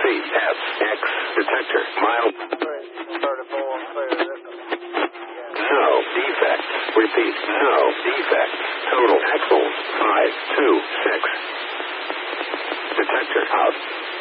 CFX detector. Mild. No defect. Repeat. No defect. Total axles 526. Detector out.